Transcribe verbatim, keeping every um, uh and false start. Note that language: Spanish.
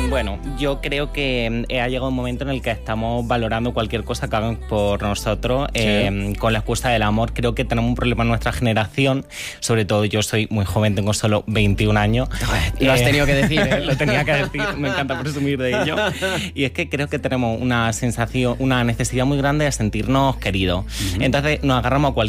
Bueno, yo creo que ha llegado un momento en el que estamos valorando cualquier cosa que hagan por nosotros, sí. eh, con la excusa del amor. Creo que tenemos un problema en nuestra generación, sobre todo yo soy muy joven, tengo solo veintiún años. Lo has tenido que decir, ¿eh? Lo tenía que decir, me encanta presumir de ello. Y es que creo que tenemos una sensación, una necesidad muy grande de sentirnos queridos. Uh-huh. Entonces nos agarramos a cualquier